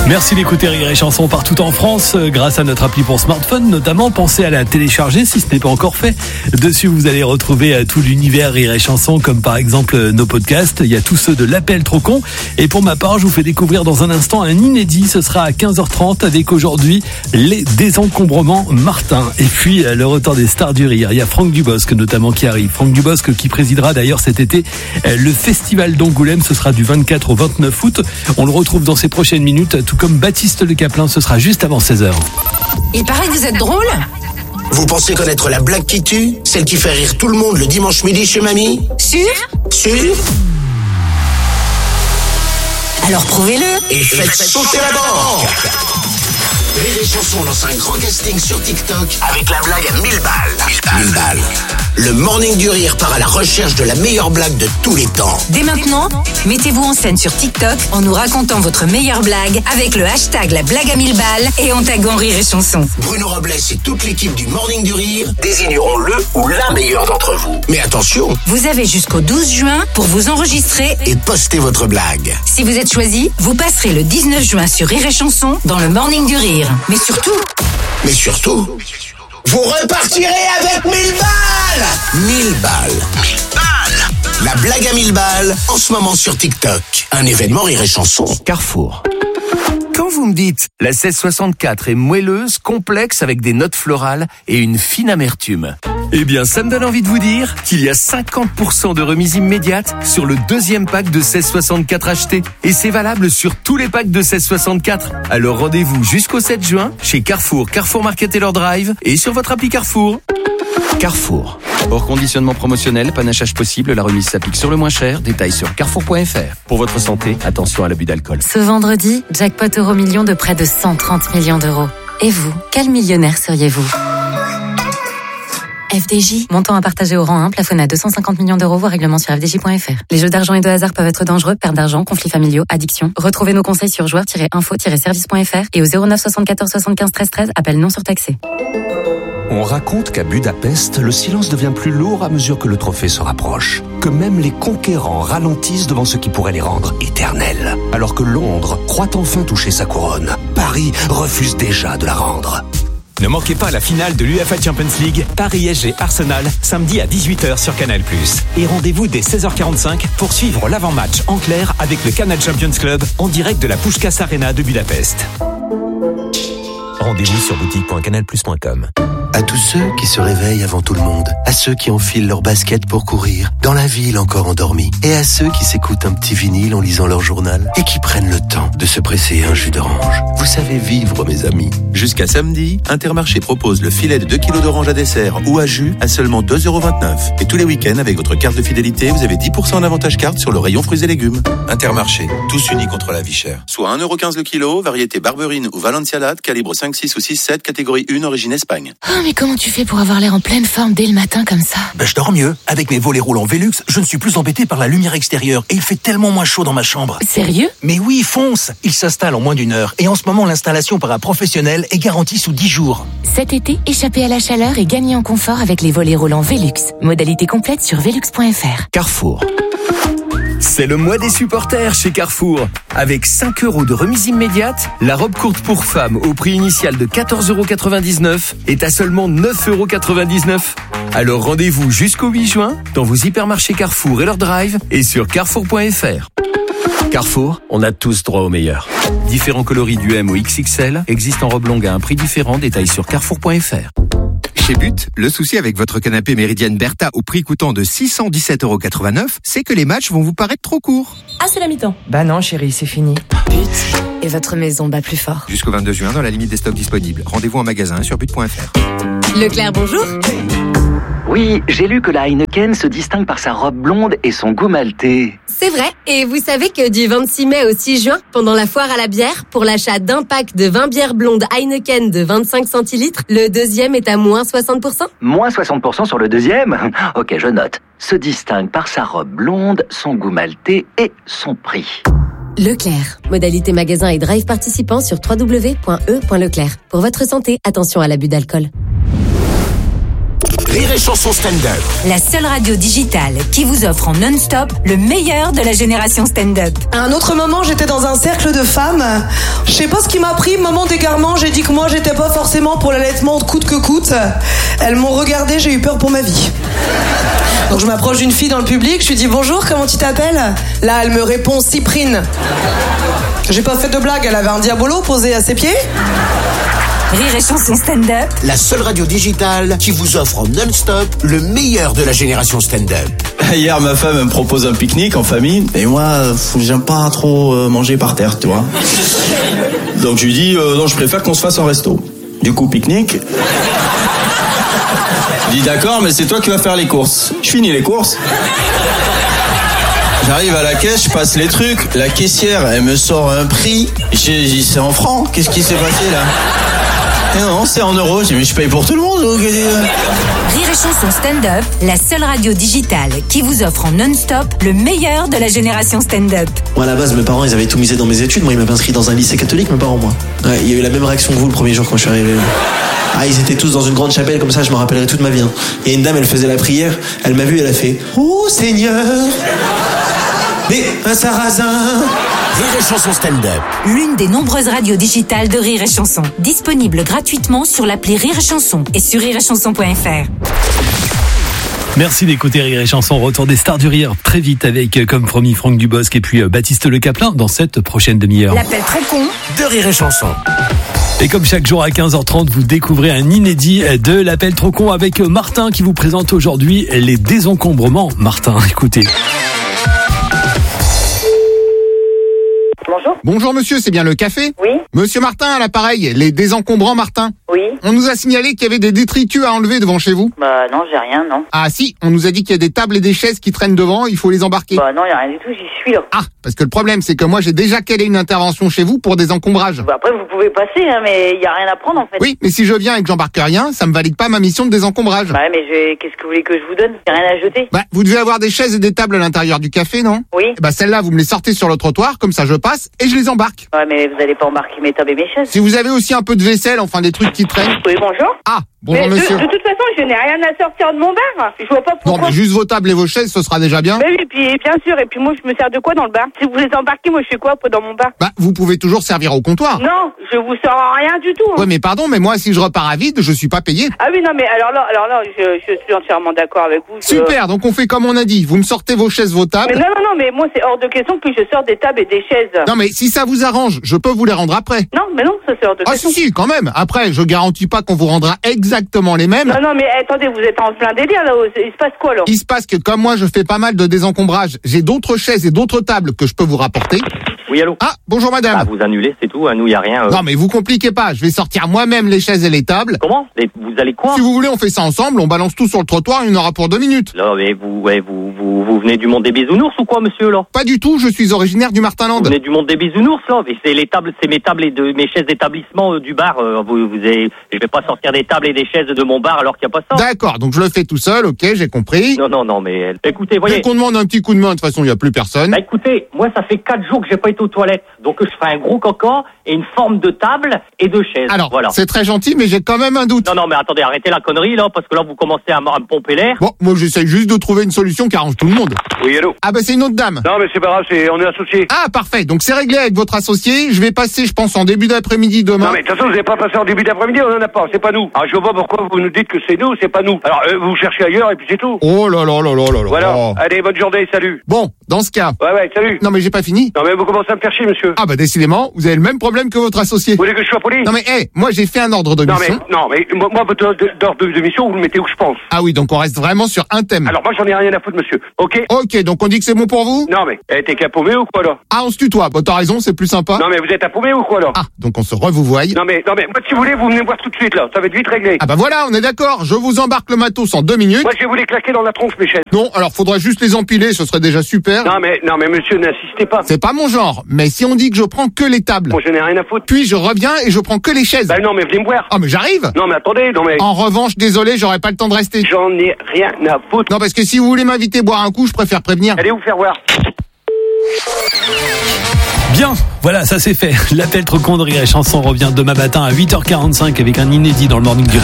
Merci d'écouter Rire et Chanson partout en France grâce à notre appli pour smartphone notamment. Pensez à la télécharger si ce n'est pas encore fait. Dessus, vous allez retrouver tout l'univers Rire et Chanson, comme par exemple nos podcasts. Il y a tous ceux de l'Appel trop con. Et pour ma part, je vous fais découvrir dans un instant un inédit. Ce sera à 15h30 avec aujourd'hui les désencombrements Martin. Et puis le retour des stars du rire. Il y a Franck Dubosc notamment qui arrive. Franck Dubosc qui présidera d'ailleurs cet été le festival d'Angoulême. Ce sera du 24 au 29 août. On le retrouve dans ces prochaines minutes, tout comme Baptiste Le Caplin. Ce sera juste avant 16h. Il paraît que vous êtes drôle. Vous pensez connaître la blague qui tue? Celle qui fait rire tout le monde le dimanche midi chez mamie? Sûr? Alors prouvez-le. Et faites sauter la banque. Rire et Chanson lance un grand casting sur TikTok avec la blague à 1000 balles. 1000 balles. Le Morning du Rire part à la recherche de la meilleure blague de tous les temps. Dès maintenant, mettez-vous en scène sur TikTok en nous racontant votre meilleure blague avec le hashtag la blague à 1000 balles et en taguant Rire et Chanson. Bruno Robles et toute l'équipe du Morning du Rire désigneront le ou la meilleure d'entre vous. Mais attention, vous avez jusqu'au 12 juin pour vous enregistrer et poster votre blague. Si vous êtes choisi, vous passerez le 19 juin sur Rire et Chanson dans le Morning du Rire. Mais surtout, vous repartirez avec 1000 balles. 1000 balles. La blague à 1000 balles, en ce moment sur TikTok. Un événement Rire et Chanson. Carrefour. Quand vous me dites la 1664 est moelleuse, complexe avec des notes florales et une fine amertume, eh bien ça me donne envie de vous dire qu'il y a 50% de remise immédiate sur le deuxième pack de 1664 acheté. Et c'est valable sur tous les packs de 1664. Alors rendez-vous jusqu'au 7 juin chez Carrefour, Carrefour Market Taylor Drive et sur votre appli Carrefour. Carrefour. Hors conditionnement promotionnel, panachage possible, la remise s'applique sur le moins cher. Détails sur carrefour.fr. Pour votre santé, attention à l'abus d'alcool. Ce vendredi, jackpot euro-million de près de 130 millions d'euros. Et vous, quel millionnaire seriez-vous ? FDJ, montant à partager au rang 1, plafonné à 250 millions d'euros, voire règlement sur fdj.fr. Les jeux d'argent et de hasard peuvent être dangereux, perte d'argent, conflits familiaux, addiction. Retrouvez nos conseils sur joueurs-info-service.fr et au 09 74 75 13 13, appel non surtaxé. On raconte qu'à Budapest, le silence devient plus lourd à mesure que le trophée se rapproche. Que même les conquérants ralentissent devant ce qui pourrait les rendre éternels. Alors que Londres croit enfin toucher sa couronne, Paris refuse déjà de la rendre. Ne manquez pas la finale de l'UEFA Champions League, Paris-SG Arsenal, samedi à 18h sur Canal+. Et rendez-vous dès 16h45 pour suivre l'avant-match en clair avec le Canal Champions Club en direct de la Puskás Arena de Budapest. Rendez-vous sur boutique.canalplus.com. À tous ceux qui se réveillent avant tout le monde, à ceux qui enfilent leurs baskets pour courir, dans la ville encore endormis, et à ceux qui s'écoutent un petit vinyle en lisant leur journal, et qui prennent le temps de se presser un jus d'orange. Vous savez vivre, mes amis. Jusqu'à samedi, Intermarché propose le filet de 2 kg d'orange à dessert ou à jus à seulement 2,29 €. Et tous les week-ends, avec votre carte de fidélité, vous avez 10% d'avantage carte sur le rayon fruits et légumes. Intermarché, tous unis contre la vie chère. Soit 1,15 € le kilo, variété Barberine ou Valenciennes, calibre 5,6 ou 6,7, catégorie 1, origine Espagne. Oh, mais comment tu fais pour avoir l'air en pleine forme dès le matin comme ça ? Je dors mieux. Avec mes volets roulants Velux, je ne suis plus embêté par la lumière extérieure et il fait tellement moins chaud dans ma chambre. Sérieux ? Mais oui, fonce ! Il s'installe en moins d'1 heure et en ce moment, l'installation par un professionnel est garantie sous 10 jours. Cet été, échappez à la chaleur et gagnez en confort avec les volets roulants Velux. Modalité complète sur velux.fr. Carrefour. C'est le mois des supporters chez Carrefour. Avec 5 € de remise immédiate, la robe courte pour femmes au prix initial de 14,99 € est à seulement 9,99 €. Alors rendez-vous jusqu'au 8 juin dans vos hypermarchés Carrefour et leur drive et sur carrefour.fr. Carrefour, on a tous droit au meilleur. Différents coloris du M au XXL existent en robe longue à un prix différent. Détails sur carrefour.fr. Chez But, le souci avec votre canapé Méridienne Bertha au prix coûtant de 617,89 €, c'est que les matchs vont vous paraître trop courts. Ah, c'est la mi-temps. Bah non, chérie, c'est fini. But, et votre maison bat plus fort. Jusqu'au 22 juin, dans la limite des stocks disponibles. Rendez-vous en magasin sur but.fr. Leclerc, bonjour. Oui, j'ai lu que la Heineken se distingue par sa robe blonde et son goût maltais. C'est vrai. Et vous savez que du 26 mai au 6 juin, pendant la foire à la bière, pour l'achat d'un pack de 20 bières blondes Heineken de 25 centilitres, le deuxième est à moins 60%. Moins 60% sur le deuxième ? Ok, je note. Se distingue par sa robe blonde, son goût maltais et son prix. Leclerc. Modalité magasin et drive participants sur www.e.leclerc. Pour votre santé, attention à l'abus d'alcool. Rire et Chanson stand-up. La seule radio digitale qui vous offre en non-stop le meilleur de la génération stand-up. À un autre moment, j'étais dans un cercle de femmes. Je sais pas ce qui m'a pris, moment d'égarement, j'ai dit que moi j'étais pas forcément pour l'allaitement coûte que coûte. Elles m'ont regardé, j'ai eu peur pour ma vie. Donc je m'approche d'une fille dans le public, je lui dis bonjour, comment tu t'appelles? Là, elle me répond Cyprine. J'ai pas fait de blague, elle avait un diabolo posé à ses pieds. Rire et Chanson stand-up. La seule radio digitale qui vous offre en non-stop le meilleur de la génération stand-up. Hier, ma femme me propose un pique-nique en famille. Et moi, j'aime pas trop manger par terre, tu vois. Donc je lui dis, non, je préfère qu'on se fasse un resto. Du coup, pique-nique. Je dis, d'accord, mais c'est toi qui vas faire les courses. Je finis les courses. J'arrive à la caisse, je passe les trucs. La caissière, elle me sort un prix. J'ai dit, c'est en francs. Qu'est-ce qui s'est passé là? Et non, c'est en euros. J'ai dit, mais je paye pour tout le monde. Rire et Chanson stand-up, la seule radio digitale qui vous offre en non-stop le meilleur de la génération stand-up. Moi, à la base, mes parents, ils avaient tout misé dans mes études. Moi, ils m'avaient inscrit dans un lycée catholique, mes parents, moi. Ouais, il y a eu la même réaction que vous le premier jour quand je suis arrivé. Ah, ils étaient tous dans une grande chapelle, comme ça, je me rappellerai toute ma vie. Il y a une dame, elle faisait la prière, elle m'a vu, elle a fait « Oh Seigneur, mais un sarrasin !» Rire et Chanson stand-up. L'une des nombreuses radios digitales de Rire et Chanson. Disponible gratuitement sur l'appli Rire et Chanson et sur rireetchanson.fr. Merci d'écouter Rire et Chanson. Retour des stars du rire très vite avec, comme promis, Franck Dubosc et puis Baptiste Le Caplin dans cette prochaine demi-heure. L'appel trop con de Rire et Chanson. Et comme chaque jour à 15h30, vous découvrez un inédit de l'appel trop con avec Martin qui vous présente aujourd'hui les désencombrements. Martin, écoutez. Bonjour. Bonjour monsieur, c'est bien le café? Oui. Monsieur Martin à l'appareil, les désencombrants Martin. Oui. On nous a signalé qu'il y avait des détritus à enlever devant chez vous. Bah non, j'ai rien, non. Ah si, on nous a dit qu'il y a des tables et des chaises qui traînent devant, il faut les embarquer. Bah non, il y a rien du tout, j'y suis là. Ah, parce que le problème c'est que moi j'ai déjà calé une intervention chez vous pour des encombrages. Bah après vous pouvez passer, hein, mais il y a rien à prendre en fait. Oui, mais si je viens et que j'embarque rien, ça me valide pas ma mission de désencombrage. Bah mais qu'est-ce que vous voulez que je vous donne? Y a rien à jeter. Bah vous devez avoir des chaises et des tables à l'intérieur du café, non? Oui. Bah celles-là vous me les sortez sur le trottoir, comme ça je passe et je les embarque. Ouais mais vous allez pas embarquer mes tables et mes chaises. Si vous avez aussi un peu de vaisselle, enfin des trucs qui traînent. Oui, bonjour. Ah, bonjour mais monsieur. De toute façon, je n'ai rien à sortir de mon bar. Je vois pas pourquoi. Non, mais juste vos tables et vos chaises, ce sera déjà bien. Mais oui, et puis bien sûr. Et puis moi, je me sers de quoi dans le bar? Si vous les embarquez, moi, je fais quoi après dans mon bar? Bah, vous pouvez toujours servir au comptoir. Non, je vous sers rien du tout. Ouais, mais pardon, mais moi, si je repars à vide, je suis pas payé. Ah oui, non, mais alors là, je suis entièrement d'accord avec vous. Super, donc on fait comme on a dit. Vous me sortez vos chaises, vos tables. Mais non, mais moi, c'est hors de question que je sorte des tables et des chaises. Non, mais si ça vous arrange, je peux vous les rendre après. Non, mais non, ça c'est hors de question. Ah si, quand même. Après, je garantis pas qu'on vous rendra exactement les mêmes. Non, mais attendez, vous êtes en plein délire là. Il se passe quoi là? Il se passe que comme moi, je fais pas mal de désencombrage, j'ai d'autres chaises et d'autres tables que je peux vous rapporter. Oui, allô? Ah, bonjour madame. Ah, vous annulez, c'est tout, nous, y a rien. Non, mais vous compliquez pas, je vais sortir moi-même les chaises et les tables. Comment? Vous allez quoi? Si vous voulez, on fait ça ensemble, on balance tout sur le trottoir, il y en aura pour 2 minutes. Non, mais vous venez du monde des bisounours ou quoi, monsieur, là? Pas du tout, je suis originaire du Martinland. Vous venez du monde des bisounours, là? Mais c'est mes tables et mes chaises d'établissement du bar. Je vais pas sortir des tables et des chaises de mon bar alors qu'il n'y a pas ça. D'accord, donc je le fais tout seul, ok, j'ai compris. Non, mais écoutez, voyez. Dès qu'on demande un petit coup de main, de toute façon, il n'y a plus personne. Bah écoutez, moi, ça fait 4 jours que j'ai pas été aux toilettes. Donc je ferai un gros caca et une forme de table et de chaise. Alors, voilà. C'est très gentil, mais j'ai quand même un doute. Non, mais attendez, arrêtez la connerie, là, parce que là, vous commencez à me pomper l'air. Bon, moi, j'essaye juste de trouver une solution qui arrange tout le monde. Oui, allô? Ah, bah, c'est une autre dame. Non, mais c'est pas grave, on est associés. Ah, parfait. Donc, c'est réglé avec votre associé. Je vais passer, je pense, en début d'après-midi demain. Non, mais de toute façon, vous n'avez pas passé en début d'après-midi, on en a pas, c'est pas nous. Alors, je vois pas pourquoi vous nous dites que c'est nous, c'est pas nous. Alors, vous cherchez ailleurs et puis c'est tout. Oh là là là là là là. Voilà. Allez, bonne journée, salut. Bon, dans ce cas. Ouais, salut. Non, mais j'ai pas fini. Non, mais vous commencez à me faire chier, monsieur. Ah, bah, décidément, vous avez le même problème que votre associé. Vous voulez que je sois poli? Non, mais, moi, j'ai fait un ordre de mission. Non, mais moi, votre ordre de mission, vous le mettez où je pense. Ah oui, donc on reste vraiment sur un thème. Alors, moi, j'en ai rien à foutre, monsieur. Ok? Ok, donc on dit que c'est bon pour vous? Non, mais, t'es qu'à paumer ou quoi, là? Ah, on se tutoie. Bah, t'as raison, c'est plus sympa. Non, mais vous êtes à paumer ou quoi, là? Ah, donc on se revouvoie. Non, mais, moi, si vous voulez, vous venez me voir tout de suite, là. Ça va être vite réglé. Ah, bah voilà, on est d'accord. Je vous embarque le matos en 2 minutes. Moi, je vais vous les claquer dans la tronche, mes chaises. Non, alors faudrait juste les empiler, ce serait déjà super. Non, mais, monsieur, n'insistez pas. C'est pas mon genre. Mais si on dit que je prends que les tables. Moi, je n'ai rien à foutre. Puis je reviens et je prends que les chaises. Bah non, mais venez me voir. Ah, mais j'arrive. Non, mais attendez, En revanche, désolé, j'aurai pas le temps de rester. J'en ai rien à foutre. Non, parce que si vous voulez m'inviter boire un coup, je préfère prévenir. Allez vous faire voir. Bien, voilà, ça c'est fait. L'appel trop con de Rire et Chanson revient demain matin à 8h45 avec un inédit dans le Morning du Rire.